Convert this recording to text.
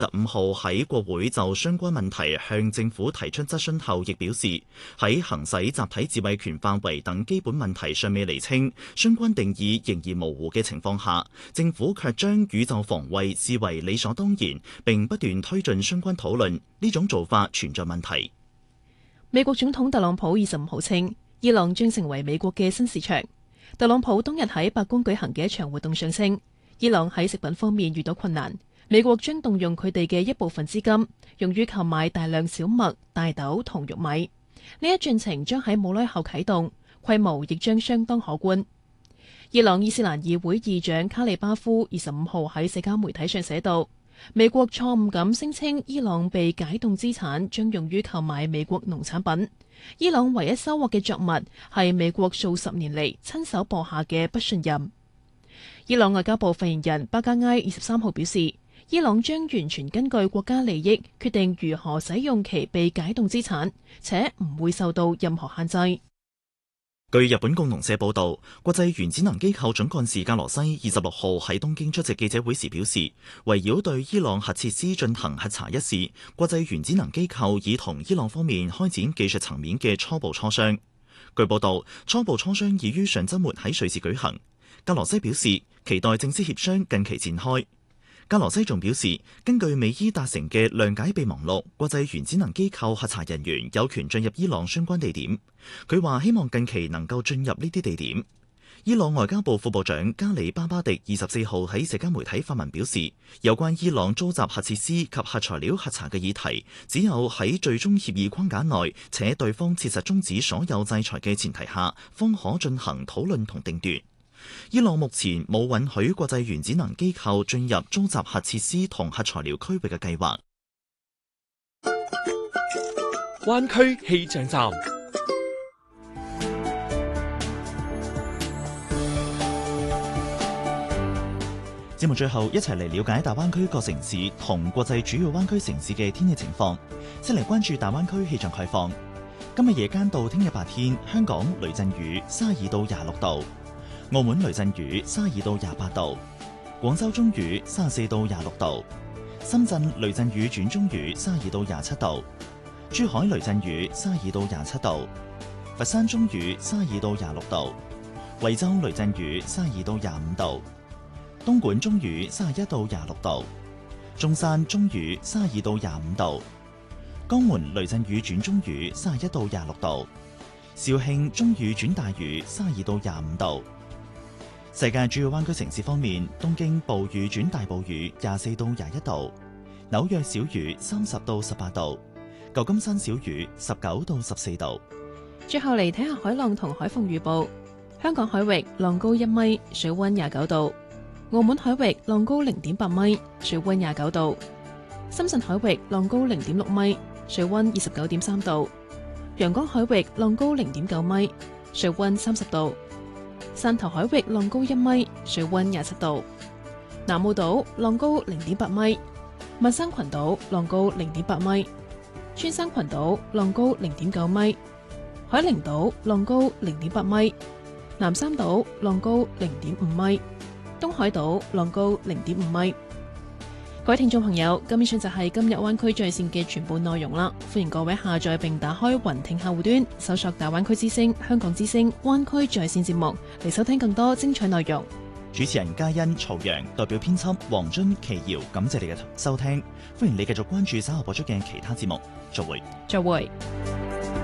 15號喺國會就相關問題向政府提出質詢後，亦表示喺行使集體自衛權範圍等基本問題尚未釐清、相關定義仍然模糊嘅情況下，政府卻將宇宙防衛視為理所當然，並不斷推進相關討論，呢種做法存在問題。 美國總統特朗普25號稱，伊朗將成為美國嘅新市場。特朗普當日喺白宮舉行嘅一場活動上稱，伊朗喺食品方面遇到困難，美國將動用佢哋嘅一部分資金，用於購買大量小麥、大豆同玉米。呢一進程將喺冇耐後啟動，規模亦將相當可觀。伊朗伊斯蘭議會議長卡利巴夫25號喺社交媒體上寫道，美國錯誤咁聲稱伊朗被解凍資產將用於購買美國農產品。伊朗唯一收穫嘅作物係美國數十年嚟親手播下嘅不信任。伊朗外交部發言人巴加埃23號表示，伊朗將完全根據國家利益決定如何使用其被解凍資產，且唔會受到任何限制。 據日本共同社報道，國際原子能機構總幹事格羅西26號喺東京出席記者會時表示，圍繞對伊朗核設施進行核查一事，國際原子能機構已同伊朗方面開展技術層面嘅初步磋商。據報道，初步磋商已於上週末喺瑞士舉行。格羅西表示，期待正式協商近期展開。格羅西仲表示，根據美伊達成嘅諒解備忘錄，國際原子能機構核查人員有權進入伊朗相關地點。佢話希望近期能夠進入呢啲地點。伊朗外交部副部長加里巴巴迪24號喺社交媒體發文表示，有關伊朗租集核設施及核材料核查嘅議題，只有喺最終協議框架內，且對方切實終止所有制裁嘅前提下，方可進行討論同定奪。伊朗目前冇允許國際原子能機構進入租集核設施同核材料區域嘅計劃。 灣區氣象站。 節目最後一齊嚟了解大灣區各城市同國際主要灣區城市嘅天氣情況。先嚟關注大灣區氣象概況。今日夜間到聽日白天，香港雷陣雨32到26度。澳門雷陣雨32到28度，廣州中雨34到26度，深圳雷陣雨轉中雨32到27度，珠海雷陣雨32到27度，佛山中雨32到26度，惠州雷陣雨32到25度，東莞中雨31到26度，中山中雨32到25度，江門雷陣雨轉中雨31到26度，肇慶中雨轉大雨32到25度。世界主要灣區城市方面，東京暴雨轉大暴雨24到21度，紐約小雨30到18度，舊金山小雨19到14度。 最後嚟睇下海浪同海風預報。香港海域浪高1米，水溫29度；澳門海域浪高0.8米，水溫29度；深圳海域浪高0.6米，水溫29.3度；陽江海域浪高0.9米，水溫30度。汕頭海域浪高1米，水溫27度；南澳島浪高0.8米，萬山群島浪高0.8米，穿山群島浪高0.9米，海陵島浪高0.8米，南三島浪高0.5米，東海島浪高0.5米。各位聽眾朋友，今日就係今日灣區在線嘅全部內容啦，歡迎各位下載並打開雲聽客戶端，搜索大灣區之聲、香港之聲、灣區在線節目嚟收聽更多精彩內容。 主持人嘉欣、曹陽，代表編輯黃津、奇瑤，感謝你嘅收聽，歡迎你繼續關注稍後播出嘅其他節目，再會。